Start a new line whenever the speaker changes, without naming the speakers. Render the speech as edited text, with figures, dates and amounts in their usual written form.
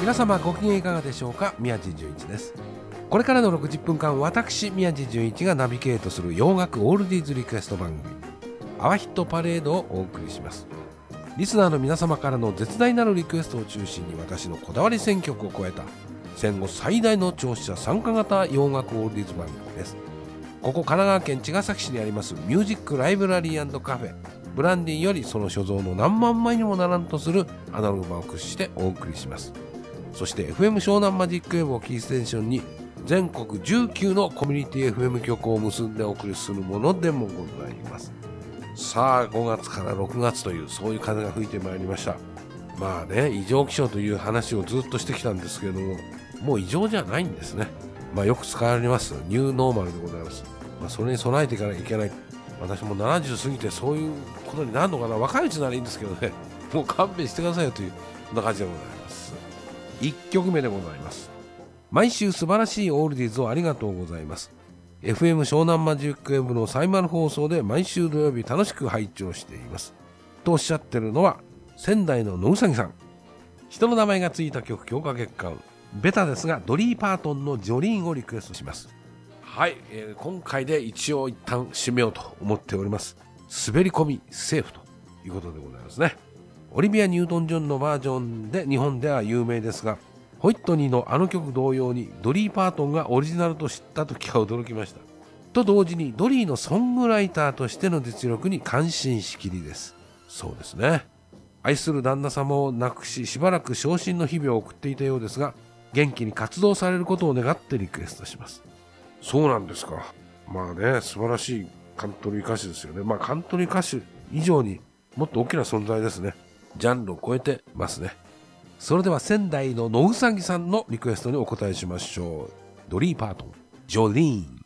皆様ご機嫌いかがでしょうか。宮地純一です。これからの60分間、私宮地純一がナビゲートする洋楽オールディーズリクエスト番組アワヒットパレードをお送りします。リスナーの皆様からの絶大なるリクエストを中心に私のこだわり選曲を超えた戦後最大の聴取者参加型洋楽オールディーズ番組です。ここ神奈川県茅ヶ崎市にありますミュージックライブラリー&カフェブランディより、その所蔵の何万枚にもならんとするアナログ版を駆使してお送りします。そして FM 湘南マジックウェーブをキーステーションに全国19のコミュニティ FM 局を結んでお送りするものでもございます。さあ5月から6月というそういう風が吹いてまいりました。まあね、異常気象という話をずっとしてきたんですけれども、もう異常じゃないんですね。よく使われますニューノーマルでございます。それに備えていかなきゃいけない。私も70過ぎてそういうことになるのかな。若いうちならいいんですけどね、もう勘弁してくださいよというそんな感じでございます。1曲目でございます。毎週素晴らしいオールディーズをありがとうございます。 FM 湘南マジックウェブのサイマル放送で毎週土曜日楽しく拝聴していますとおっしゃってるのは仙台の野うさぎさん。人の名前がついた曲強化月間ベタですがドリー・パートンのジョリーンをリクエストします。はい、今回で一応一旦締めようと思っております。滑り込みセーフということでございますね。オリビア・ニュートン・ジョンのバージョンで日本では有名ですが、ホイットニーのあの曲同様にドリー・パートンがオリジナルと知った時は驚きました。と同時にドリーのソングライターとしての実力に感心しきりです。そうですね。愛する旦那様を亡くししばらく傷心の日々を送っていたようですが、元気に活動されることを願ってリクエストします。そうなんですか。素晴らしいカントリー歌手ですよね。カントリー歌手以上にもっと大きな存在ですね。ジャンルを超えてますね。それでは仙台の野うさぎさんのリクエストにお答えしましょう。ドリー・パートン、ジョリーン。